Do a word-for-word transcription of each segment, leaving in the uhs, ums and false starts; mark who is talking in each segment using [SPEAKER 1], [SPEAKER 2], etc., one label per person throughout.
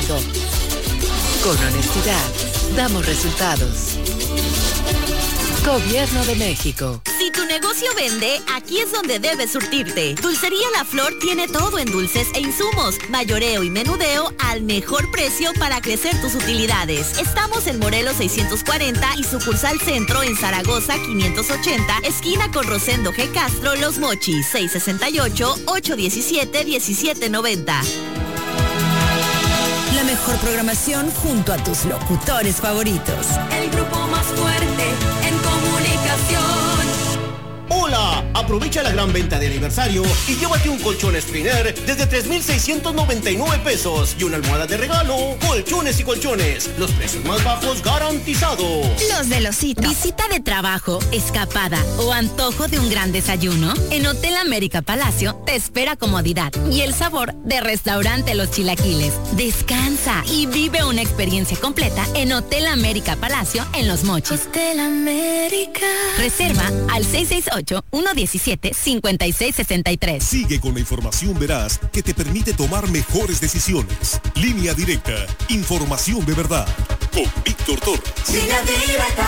[SPEAKER 1] México. Con honestidad, damos resultados. Gobierno de México.
[SPEAKER 2] Si tu negocio vende, aquí es donde debes surtirte. Dulcería La Flor tiene todo en dulces e insumos, mayoreo y menudeo al mejor precio para crecer tus utilidades. Estamos en Morelos seiscientos cuarenta y sucursal Centro en Zaragoza quinientos ochenta, esquina con Rosendo G. Castro, Los Mochis, seis sesenta y ocho, ocho diecisiete, diecisiete noventa.
[SPEAKER 3] La mejor programación junto a tus locutores favoritos.
[SPEAKER 4] El grupo más fuerte en comunicación.
[SPEAKER 5] ¡Hola! Aprovecha la gran venta de aniversario y llévate un colchón Sprinter desde tres mil seiscientos noventa y nueve pesos y una almohada de regalo. Colchones y colchones, los precios más bajos garantizados.
[SPEAKER 2] Los de Losito. Visita de trabajo, escapada o antojo de un gran desayuno. En Hotel América Palacio te espera comodidad y el sabor de Restaurante Los Chilaquiles. Descansa y vive una experiencia completa en Hotel América Palacio en Los Mochis.
[SPEAKER 4] Hotel América.
[SPEAKER 2] Reserva al seis seis ocho, uno diecisiete, cincuenta y seis sesenta y tres.
[SPEAKER 6] Sigue con la información veraz que te permite tomar mejores decisiones. Línea Directa. Información de verdad. Con Víctor Torres.
[SPEAKER 4] Línea Directa.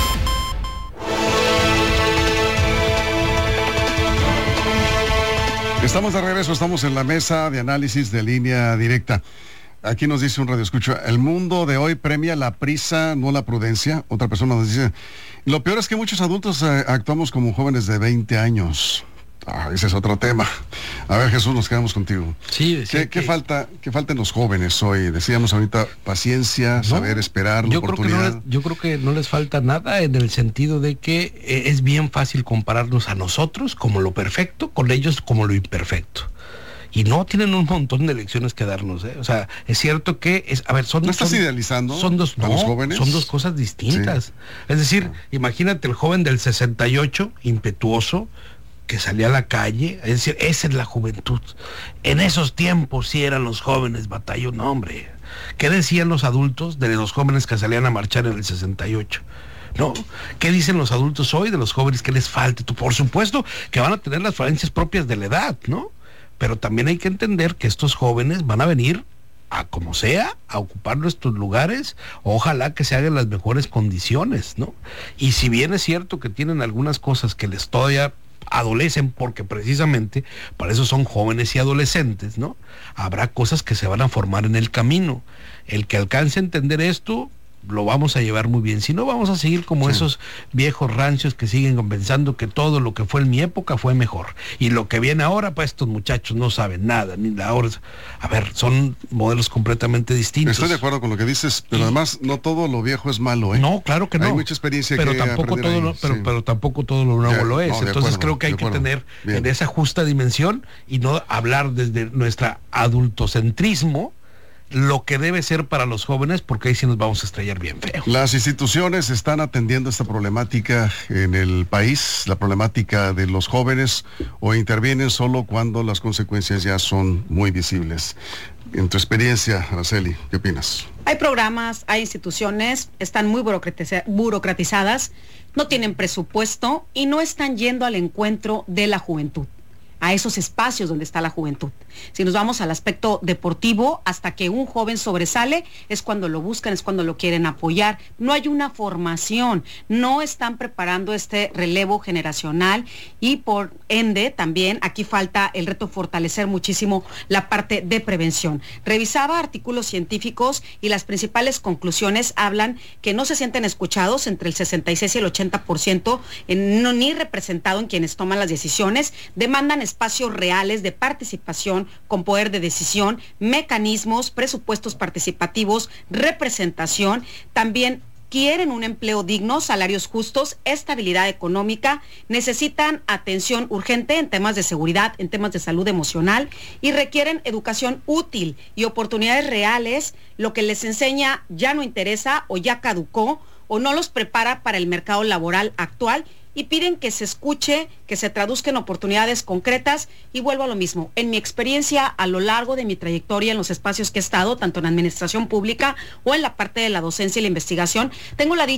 [SPEAKER 7] Estamos de regreso, estamos en la mesa de análisis de Línea Directa. Aquí nos dice un radioescucho, el mundo de hoy premia la prisa, no la prudencia. Otra persona nos dice, lo peor es que muchos adultos eh, actuamos como jóvenes de veinte años. Ah, ese es otro tema. A ver, Jesús, nos quedamos contigo.
[SPEAKER 8] Sí,
[SPEAKER 7] ¿Qué,
[SPEAKER 8] que...
[SPEAKER 7] ¿qué falta, qué falta en los jóvenes hoy? Decíamos ahorita, paciencia, no, saber esperar, la
[SPEAKER 8] yo
[SPEAKER 7] oportunidad.
[SPEAKER 8] Creo que no les, yo creo que no les falta nada en el sentido de que eh, es bien fácil compararnos a nosotros como lo perfecto, con ellos como lo imperfecto. Y no tienen un montón de lecciones que darnos, ¿eh? O sea, es cierto que es, a ver, son
[SPEAKER 7] ¿No estás
[SPEAKER 8] son,
[SPEAKER 7] idealizando
[SPEAKER 8] son dos,
[SPEAKER 7] a
[SPEAKER 8] no,
[SPEAKER 7] los jóvenes?
[SPEAKER 8] Son dos cosas distintas. Sí. Es decir, no. Imagínate el joven del sesenta y ocho, impetuoso, que salía a la calle, es decir, esa es la juventud. En esos tiempos sí eran los jóvenes batallón, no, hombre. ¿Qué decían los adultos de los jóvenes que salían a marchar en el sesenta y ocho? ¿No? ¿Qué dicen los adultos hoy de los jóvenes que les falte? Por supuesto que van a tener las falencias propias de la edad, ¿no? Pero también hay que entender que estos jóvenes van a venir a como sea, a ocupar nuestros lugares, ojalá que se hagan las mejores condiciones, ¿no? Y si bien es cierto que tienen algunas cosas que les todavía adolecen, porque precisamente para eso son jóvenes y adolescentes, ¿no? Habrá cosas que se van a formar en el camino. El que alcance a entender esto, lo vamos a llevar muy bien. Si no, vamos a seguir como sí. esos viejos rancios que siguen pensando que todo lo que fue en mi época fue mejor. Y lo que viene ahora, pues estos muchachos no saben nada, ni la hora. A ver, son modelos completamente distintos.
[SPEAKER 7] Estoy de acuerdo con lo que dices, pero y... además no todo lo viejo es malo, ¿eh?
[SPEAKER 8] No, claro que no.
[SPEAKER 7] Hay mucha experiencia
[SPEAKER 8] pero
[SPEAKER 7] que
[SPEAKER 8] tampoco todo
[SPEAKER 7] ahí,
[SPEAKER 8] lo, pero,
[SPEAKER 7] sí.
[SPEAKER 8] pero tampoco todo lo nuevo ya, lo es. No, Entonces acuerdo, creo que hay que tener bien. En esa justa dimensión y no hablar desde nuestra adultocentrismo lo que debe ser para los jóvenes, porque ahí sí nos vamos a estrellar bien feo.
[SPEAKER 7] Las instituciones están atendiendo esta problemática en el país, la problemática de los jóvenes, o intervienen solo cuando las consecuencias ya son muy visibles. En tu experiencia, Araceli, ¿qué opinas?
[SPEAKER 9] Hay programas, hay instituciones, están muy burocratiza- burocratizadas, no tienen presupuesto y no están yendo al encuentro de la juventud, a esos espacios donde está la juventud. Si nos vamos al aspecto deportivo, hasta que un joven sobresale, es cuando lo buscan, es cuando lo quieren apoyar. No hay una formación, no están preparando este relevo generacional y por ende también aquí falta el reto fortalecer muchísimo la parte de prevención. Revisaba artículos científicos y las principales conclusiones hablan que no se sienten escuchados entre el sesenta y seis y el ochenta por ciento, en, no, ni representado en quienes toman las decisiones, demandan espacios reales de participación con poder de decisión, mecanismos, presupuestos participativos, representación, también quieren un empleo digno, salarios justos, estabilidad económica, necesitan atención urgente en temas de seguridad, en temas de salud emocional y requieren educación útil y oportunidades reales. Lo que les enseña ya no interesa o ya caducó o no los prepara para el mercado laboral actual y piden que se escuche, que se traduzca en oportunidades concretas. Y vuelvo a lo mismo, en mi experiencia a lo largo de mi trayectoria en los espacios que he estado, tanto en administración pública o en la parte de la docencia y la investigación, tengo la dicha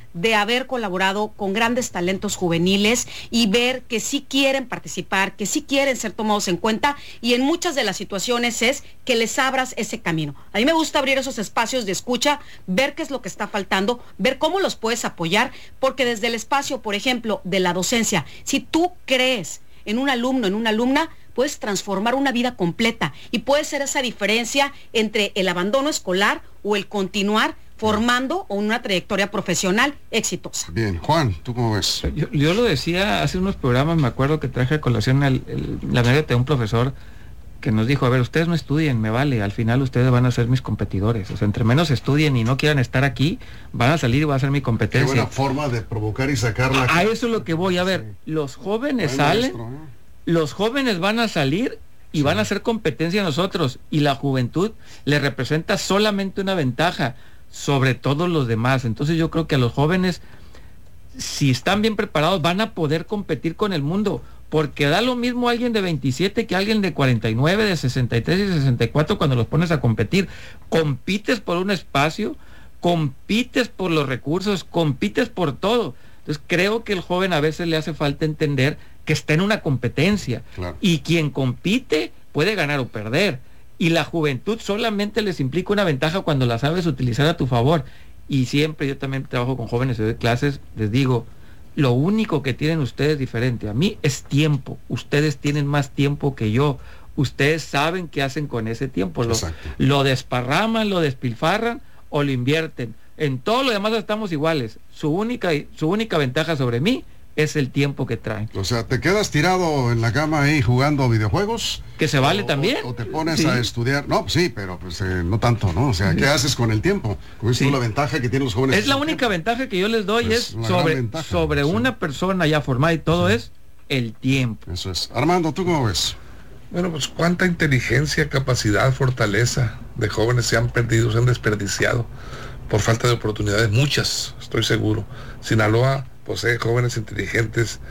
[SPEAKER 9] de haber colaborado con grandes talentos juveniles y ver que sí quieren participar, que sí quieren ser tomados en cuenta, y en muchas de las situaciones es que les abras ese camino. A mí me gusta abrir esos espacios de escucha, ver qué es lo que está faltando, ver cómo los puedes apoyar, porque desde el espacio, por ejemplo, de la docencia, si tú crees en un alumno, en una alumna, puedes transformar una vida completa y puede ser esa diferencia entre el abandono escolar o el continuar formando una trayectoria profesional exitosa.
[SPEAKER 7] Bien, Juan, ¿tú cómo ves?
[SPEAKER 10] Yo, yo lo decía hace unos programas, me acuerdo que traje a colación el, el, la anécdota de un profesor que nos dijo, a ver, ustedes no estudien, me vale, al final ustedes van a ser mis competidores, o sea, entre menos estudien y no quieran estar aquí, van a salir y va a ser mi competencia.
[SPEAKER 7] Qué buena forma de provocar y sacarla.
[SPEAKER 10] A, a eso es lo que voy, a ver, los jóvenes salen, maestro, ¿eh? los jóvenes van a salir y sí. van a hacer competencia a nosotros, y la juventud le representa solamente una ventaja sobre todos los demás. Entonces yo creo que a los jóvenes, si están bien preparados, van a poder competir con el mundo, porque da lo mismo alguien de veintisiete que alguien de cuarenta y nueve, de sesenta y tres y sesenta y cuatro cuando los pones a competir. Compites por un espacio, compites por los recursos, compites por todo. Entonces creo que el joven a veces le hace falta entender que está en una competencia, claro. y quien compite puede ganar o perder. Y la juventud solamente les implica una ventaja cuando la sabes utilizar a tu favor. Y siempre, yo también trabajo con jóvenes de clases, les digo, lo único que tienen ustedes diferente a mí es tiempo. Ustedes tienen más tiempo que yo. Ustedes saben qué hacen con ese tiempo. Lo, lo desparraman, lo despilfarran o lo invierten. En todo lo demás estamos iguales. Su única, su única ventaja sobre mí es el tiempo que traen.
[SPEAKER 7] O sea, ¿te quedas tirado en la cama ahí jugando videojuegos?
[SPEAKER 10] Que se vale
[SPEAKER 7] o,
[SPEAKER 10] también.
[SPEAKER 7] O te pones
[SPEAKER 10] sí.
[SPEAKER 7] a estudiar. No, sí, pero pues eh, no tanto, ¿no? O sea, ¿qué haces con el tiempo? ¿Cuál es sí. la ventaja que tienen los jóvenes?
[SPEAKER 10] Es la única tiempo? ventaja que yo les doy, pues es sobre, ventaja, sobre sí. una persona ya formada y todo sí. es el tiempo.
[SPEAKER 7] Eso es. Armando, ¿tú cómo ves?
[SPEAKER 8] Bueno, pues cuánta inteligencia, capacidad, fortaleza de jóvenes se han perdido, se han desperdiciado por falta de oportunidades, muchas, estoy seguro. Sinaloa posee jóvenes inteligentes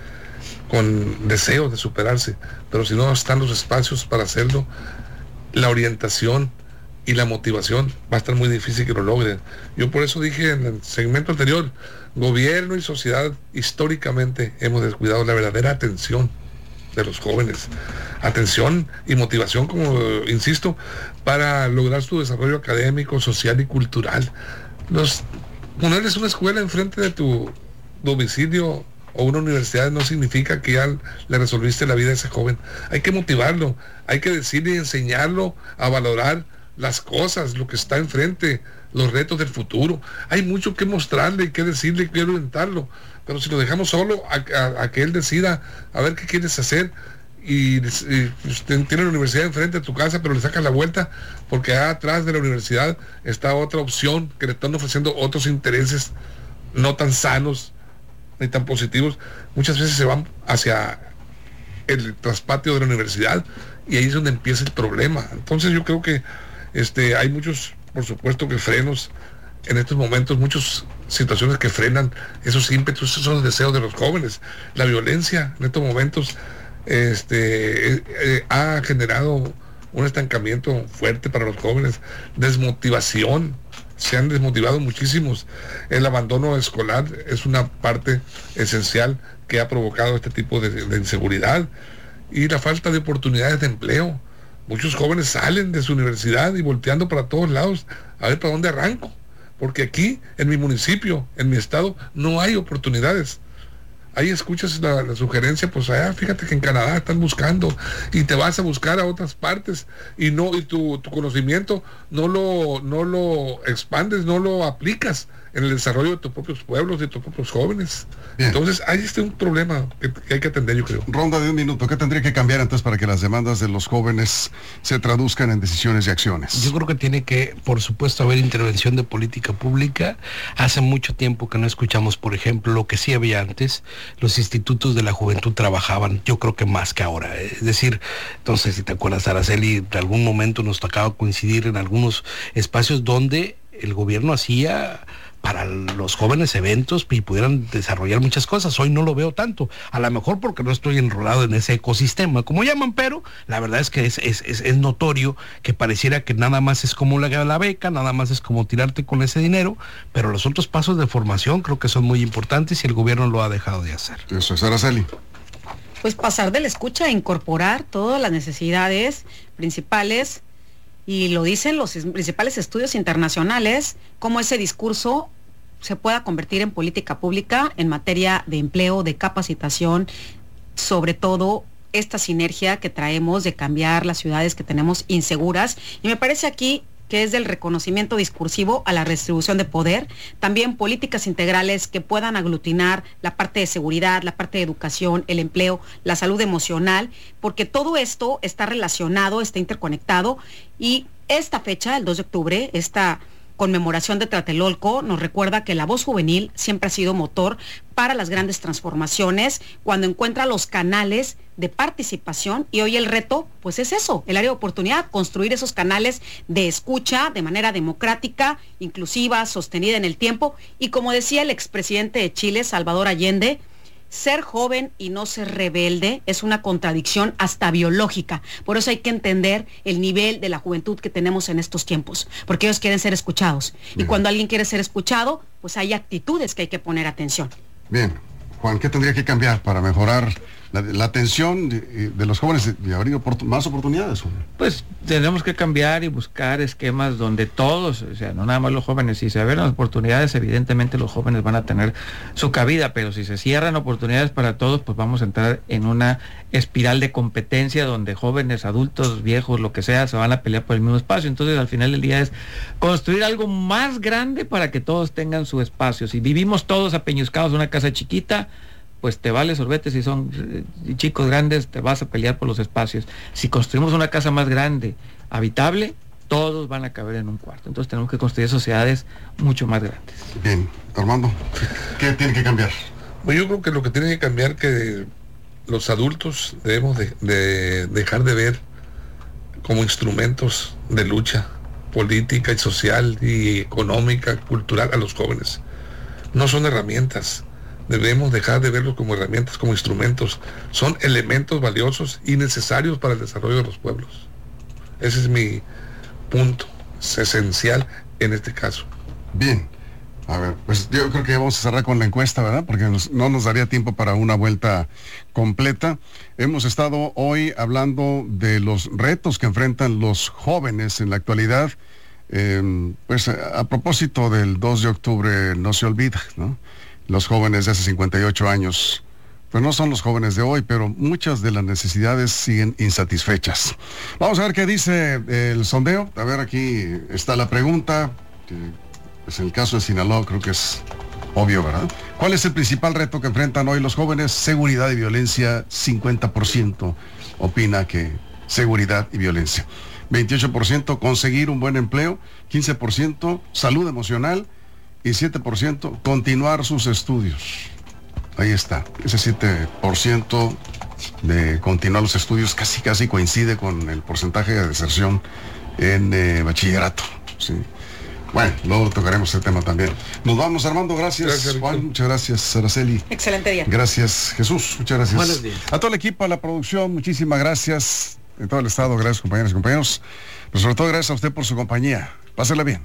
[SPEAKER 8] con deseo de superarse, pero si no están los espacios para hacerlo, la orientación y la motivación va a estar muy difícil que lo logren. Yo por eso dije en el segmento anterior, gobierno y sociedad históricamente hemos descuidado la verdadera atención de los jóvenes, atención y motivación, como insisto, para lograr su desarrollo académico, social y cultural. Los, ponerles una escuela enfrente de tu domicilio o una universidad no significa que ya le resolviste la vida a ese joven. Hay que motivarlo, hay que decirle y enseñarlo a valorar las cosas, lo que está enfrente, los retos del futuro. Hay mucho que mostrarle y que decirle y que orientarlo, pero si lo dejamos solo a, a, a que él decida a ver qué quieres hacer, y, y tiene la universidad enfrente de tu casa, pero le sacas la vuelta porque atrás de la universidad está otra opción que le están ofreciendo otros intereses no tan sanos ni tan positivos. Muchas veces se van hacia el traspatio de la universidad y ahí es donde empieza el problema. Entonces yo creo que este hay muchos, por supuesto, que frenos en estos momentos, muchas situaciones que frenan esos ímpetus, esos deseos de los jóvenes. La violencia en estos momentos este eh, eh, ha generado un estancamiento fuerte para los jóvenes, desmotivación. Se han desmotivado muchísimos. El abandono escolar es una parte esencial que ha provocado este tipo de, de inseguridad, y la falta de oportunidades de empleo. Muchos jóvenes salen de su universidad y volteando para todos lados a ver para dónde arranco, porque aquí en mi municipio, en mi estado, no hay oportunidades. Ahí escuchas la, la sugerencia, pues allá, fíjate que en Canadá están buscando, y te vas a buscar a otras partes, y no, y tu, tu conocimiento no lo, no lo expandes, no lo aplicas en el desarrollo de tus propios pueblos, de tus propios jóvenes. Bien. Entonces, ahí está un problema que, que hay que atender, yo creo.
[SPEAKER 7] Ronda de un minuto, ¿qué tendría que cambiar entonces para que las demandas de los jóvenes se traduzcan en decisiones y acciones?
[SPEAKER 8] Yo creo que tiene que, por supuesto, haber intervención de política pública. Hace mucho tiempo que no escuchamos, por ejemplo, lo que sí había antes. Los institutos de la juventud trabajaban, yo creo que más que ahora. Es decir, entonces, si te acuerdas, Araceli, de algún momento nos tocaba coincidir en algunos espacios donde el gobierno hacía para los jóvenes eventos y pudieran desarrollar muchas cosas. Hoy no lo veo tanto, a lo mejor porque no estoy enrolado en ese ecosistema, como llaman, pero la verdad es que es, es, es, es notorio que pareciera que nada más es como la, la beca, nada más es como tirarte con ese dinero, pero los otros pasos de formación creo que son muy importantes y el gobierno lo ha dejado de hacer.
[SPEAKER 7] Eso es, Araceli.
[SPEAKER 9] Pues pasar de la escucha a incorporar todas las necesidades principales, y lo dicen los principales estudios internacionales, cómo ese discurso se pueda convertir en política pública en materia de empleo, de capacitación, sobre todo esta sinergia que traemos de cambiar las ciudades que tenemos inseguras. Y me parece aquí que es del reconocimiento discursivo a la redistribución de poder, también políticas integrales que puedan aglutinar la parte de seguridad, la parte de educación, el empleo, la salud emocional, porque todo esto está relacionado, está interconectado, y esta fecha, el dos de octubre, esta conmemoración de Tlatelolco, nos recuerda que la voz juvenil siempre ha sido motor para las grandes transformaciones, cuando encuentra los canales de participación, y hoy el reto pues es eso, el área de oportunidad, construir esos canales de escucha de manera democrática, inclusiva, sostenida en el tiempo, y como decía el expresidente de Chile, Salvador Allende, ser joven y no ser rebelde es una contradicción hasta biológica. Por eso hay que entender el nivel de la juventud que tenemos en estos tiempos, porque ellos quieren ser escuchados. Bien. Y cuando alguien quiere ser escuchado, pues hay actitudes que hay que poner atención.
[SPEAKER 7] Bien, Juan, ¿qué tendría que cambiar para mejorar la, la atención de, de los jóvenes y abrir oport- más oportunidades?
[SPEAKER 10] Pues tenemos que cambiar y buscar esquemas donde todos, o sea, no nada más los jóvenes, si se abren las oportunidades, evidentemente los jóvenes van a tener su cabida, pero si se cierran oportunidades para todos, pues vamos a entrar en una espiral de competencia donde jóvenes, adultos, viejos, lo que sea, se van a pelear por el mismo espacio. Entonces al final del día es construir algo más grande para que todos tengan su espacio. Si vivimos todos apeñuscados en una casa chiquita, pues te vale sorbete. Si son eh, chicos grandes, te vas a pelear por los espacios. Si construimos una casa más grande, habitable, todos van a caber en un cuarto. Entonces tenemos que construir sociedades mucho más grandes.
[SPEAKER 7] Bien, Armando, ¿qué tiene que cambiar?
[SPEAKER 11] Pues yo creo que lo que tiene que cambiar, que los adultos debemos de, de dejar de ver como instrumentos de lucha política y social y económica, cultural a los jóvenes. No son herramientas. Debemos dejar de verlos como herramientas, como instrumentos. Son elementos valiosos y necesarios para el desarrollo de los pueblos. Ese es mi punto, es esencial en este caso.
[SPEAKER 7] Bien, a ver, pues yo creo que ya vamos a cerrar con la encuesta, ¿verdad? Porque nos, no nos daría tiempo para una vuelta completa. Hemos estado hoy hablando de los retos que enfrentan los jóvenes en la actualidad. Eh, pues a, a propósito del dos de octubre, no se olvida, ¿no? Los jóvenes de hace cincuenta y ocho años, pues no son los jóvenes de hoy, pero muchas de las necesidades siguen insatisfechas. Vamos a ver qué dice el sondeo. A ver, aquí está la pregunta. Pues en el caso de Sinaloa creo que es obvio, ¿verdad? ¿Cuál es el principal reto que enfrentan hoy los jóvenes? Seguridad y violencia. cincuenta por ciento opina que seguridad y violencia. veintiocho por ciento conseguir un buen empleo. quince por ciento salud emocional. Y siete por ciento continuar sus estudios. Ahí está. Ese siete por ciento de continuar los estudios casi casi coincide con el porcentaje de deserción en eh, bachillerato. ¿Sí? Bueno, luego tocaremos el tema también. Nos vamos, Armando. Gracias, gracias Juan. Muchas gracias, Araceli.
[SPEAKER 9] Excelente día.
[SPEAKER 7] Gracias, Jesús. Muchas gracias.
[SPEAKER 8] Buenos días.
[SPEAKER 7] A todo el equipo, a la producción, muchísimas gracias. En todo el estado, gracias, compañeras y compañeros. Pero sobre todo, gracias a usted por su compañía. Pásela bien.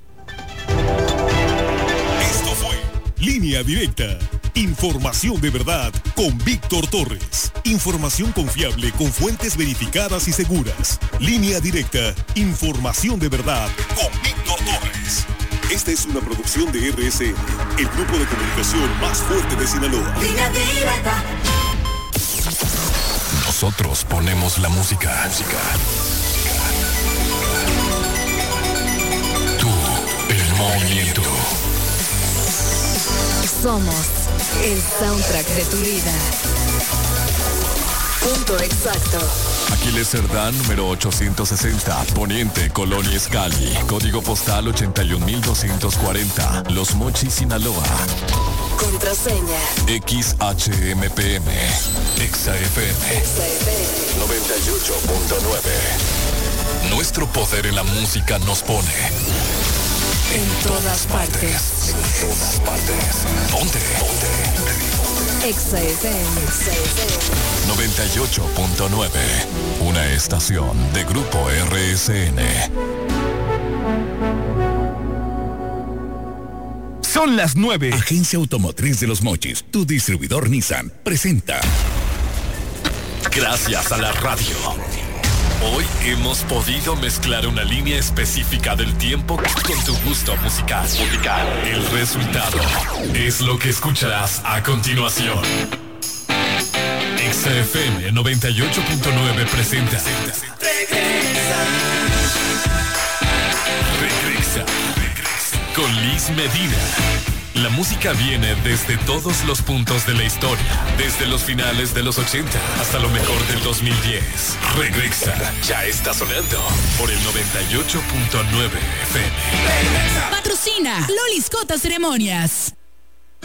[SPEAKER 6] Línea Directa. Información de verdad con Víctor Torres. Información confiable con fuentes verificadas y seguras. Línea Directa. Información de verdad con Víctor Torres. Esta es una producción de R S N, el grupo de comunicación más fuerte de Sinaloa.
[SPEAKER 4] Línea Directa.
[SPEAKER 12] Nosotros ponemos la música. Música. Tú, el movimiento.
[SPEAKER 1] Somos el soundtrack de tu vida. Punto exacto.
[SPEAKER 12] Aquiles Cerdán, número ochocientos sesenta, Poniente, Colonia Escali, código postal ochenta y un mil doscientos cuarenta, Los Mochis, Sinaloa.
[SPEAKER 1] Contraseña
[SPEAKER 12] X H M P M, Exa F M, noventa y ocho punto nueve. Nuestro poder en la música nos pone
[SPEAKER 1] En todas partes.
[SPEAKER 12] En todas partes. Ponte. Ponte.
[SPEAKER 1] Exa F M.
[SPEAKER 12] noventa y ocho punto nueve. Una estación de Grupo R S N.
[SPEAKER 13] Son las nueve. Agencia Automotriz de Los Mochis, tu distribuidor Nissan, presenta.
[SPEAKER 12] Gracias a la radio. Hoy hemos podido mezclar una línea específica del tiempo con tu gusto musical. musical. El resultado es lo que escucharás a continuación. Exa F M noventa y ocho punto nueve presenta. Regresa. Regresa. Regresa. Con Liz Medina. La música viene desde todos los puntos de la historia, desde los finales de los ochenta hasta lo mejor del dos mil diez. Regresa, ya está sonando por el noventa y ocho punto nueve F M.
[SPEAKER 3] Patrocina Lolis Cota Ceremonias.